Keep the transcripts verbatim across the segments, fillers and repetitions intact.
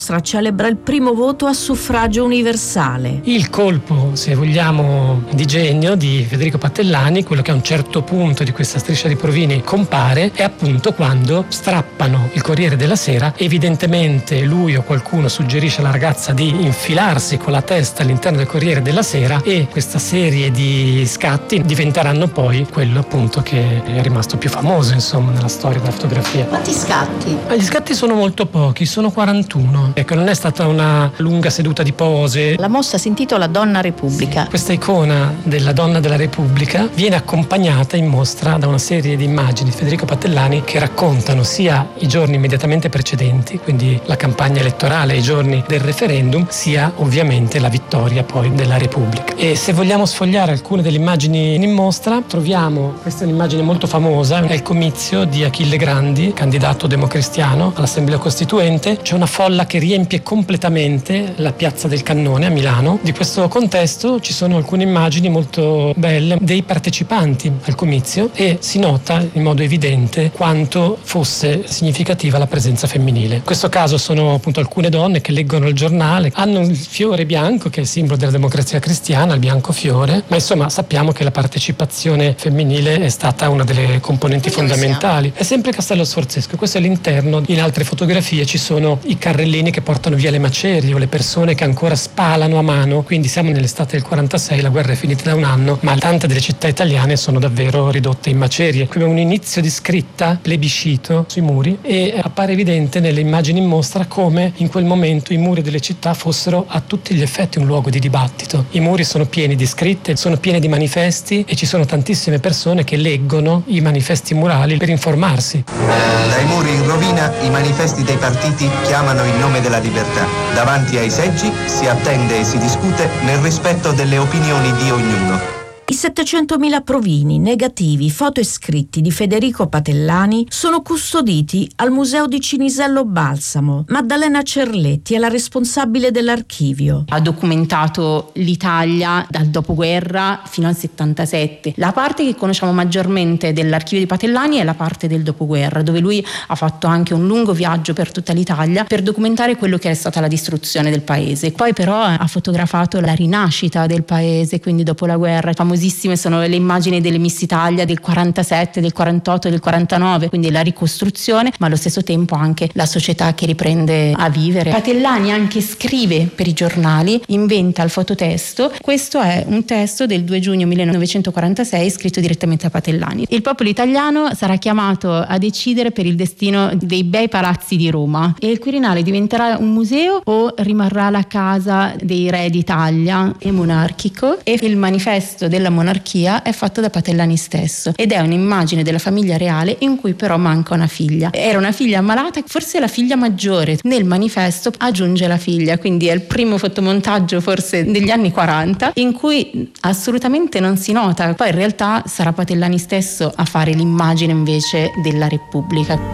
celebra il primo voto a suffragio universale. Il colpo, se vogliamo, di genio di Federico Pattellani, quello che a un certo punto di questa striscia di provini compare, è appunto quando strappano il Corriere della Sera. Evidentemente lui o qualcuno suggerisce alla ragazza di infilarsi con la testa all'interno del Corriere della Sera, e questa serie di scatti diventeranno poi quello appunto che è rimasto più famoso, insomma, nella storia della fotografia. Quanti scatti? Gli scatti sono molto pochi, sono quarantuno. Ecco, non è stata una lunga seduta di pose. La mostra si intitola Donna Repubblica. Questa icona della donna della Repubblica viene accompagnata in mostra da una serie di immagini di Federico Pattellani che raccontano sia i giorni immediatamente precedenti, quindi la campagna elettorale, i giorni del referendum, sia ovviamente la vittoria poi della Repubblica. E se vogliamo sfogliare alcune delle immagini in mostra, troviamo, questa è un'immagine molto famosa, è il comizio di Achille Grandi, candidato democristiano all'Assemblea Costituente. C'è una folla che riempie completamente la Piazza del Cannone a Milano. Di questo contesto ci sono alcune immagini molto belle dei partecipanti al comizio, e si nota in modo evidente quanto fosse significativa la presenza femminile. In questo caso sono appunto alcune donne che leggono il giornale, hanno il fiore bianco che è il simbolo della Democrazia Cristiana, il bianco fiore, ma insomma sappiamo che la partecipazione femminile è stata una delle componenti fondamentali. È sempre Castello Sforzesco, questo è l'interno. In altre fotografie ci sono i carrellini che portano via le macerie o le persone che ancora spalano a mano, quindi siamo nell'estate del quarantasei, la guerra è finita da un anno, ma tante delle città italiane sono davvero ridotte in macerie. Qui abbiamo un inizio di scritta, plebiscito sui muri, e appare evidente nelle immagini in mostra come in quel momento i muri delle città fossero a tutti gli effetti un luogo di dibattito. I muri sono pieni di scritte, sono pieni di manifesti, e ci sono tantissime persone che leggono i manifesti murali per informarsi. Dai muri in rovina i manifesti dei partiti chiamano il nome della libertà. Davanti ai seggi si attende e si discute nel rispetto delle opinioni di ognuno. I settecentomila provini, negativi, foto e scritti di Federico Pattellani sono custoditi al Museo di Cinisello Balsamo. Maddalena Cerletti è la responsabile dell'archivio. Ha documentato l'Italia dal dopoguerra fino al settantasette. La parte che conosciamo maggiormente dell'archivio di Pattellani è la parte del dopoguerra, dove lui ha fatto anche un lungo viaggio per tutta l'Italia per documentare quello che è stata la distruzione del paese. Poi però ha fotografato la rinascita del paese, quindi dopo la guerra. Famosissime sono le immagini delle Miss Italia del quarantasette, del quarantotto, del quarantanove, quindi la ricostruzione, ma allo stesso tempo anche la società che riprende a vivere. Pattellani anche scrive per i giornali, inventa il fototesto. Questo è un testo del due giugno millenovecentoquarantasei scritto direttamente da Pattellani. Il popolo italiano sarà chiamato a decidere per il destino dei bei palazzi di Roma, e il Quirinale diventerà un museo o rimarrà la casa dei re d'Italia. È monarchico, e il manifesto della monarchia è fatto da Pattellani stesso, ed è un'immagine della famiglia reale in cui però manca una figlia. Era una figlia ammalata, forse la figlia maggiore. Nel manifesto aggiunge la figlia, quindi è il primo fotomontaggio forse degli anni quaranta in cui assolutamente non si nota. Poi in realtà sarà Pattellani stesso a fare l'immagine invece della Repubblica.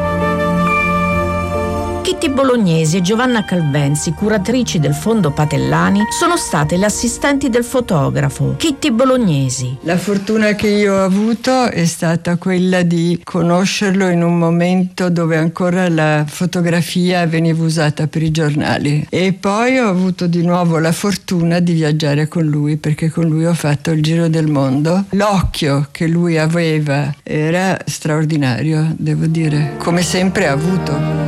Kitty Bolognesi e Giovanna Calvenzi, curatrici del Fondo Pattellani, sono state le assistenti del fotografo. Kitty Bolognesi: la fortuna che io ho avuto è stata quella di conoscerlo in un momento dove ancora la fotografia veniva usata per i giornali, e poi ho avuto di nuovo la fortuna di viaggiare con lui, perché con lui ho fatto il giro del mondo. L'occhio che lui aveva era straordinario, devo dire, come sempre ha avuto.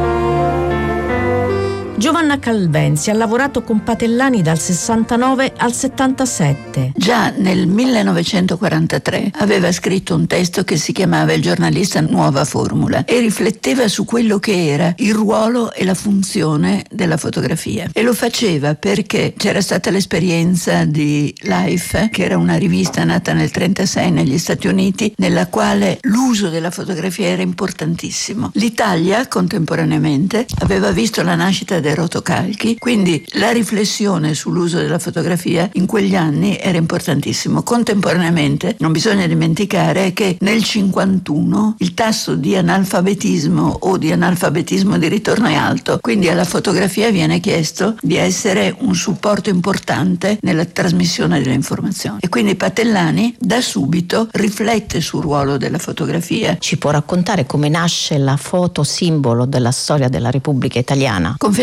Giovanna Calvenzi ha lavorato con Pattellani dal sessantanove al settantasette. Già nel millenovecentoquarantatré aveva scritto un testo che si chiamava Il giornalista nuova formula, e rifletteva su quello che era il ruolo e la funzione della fotografia. E lo faceva perché c'era stata l'esperienza di Life, che era una rivista nata nel trentasei negli Stati Uniti, nella quale l'uso della fotografia era importantissimo. L'Italia contemporaneamente aveva visto la nascita del rotocalchi, quindi la riflessione sull'uso della fotografia in quegli anni era importantissimo. Contemporaneamente non bisogna dimenticare che nel cinquantuno il tasso di analfabetismo o di analfabetismo di ritorno è alto, quindi alla fotografia viene chiesto di essere un supporto importante nella trasmissione delle informazioni, e quindi Pattellani da subito riflette sul ruolo della fotografia. Ci può raccontare come nasce la foto simbolo della storia della Repubblica Italiana?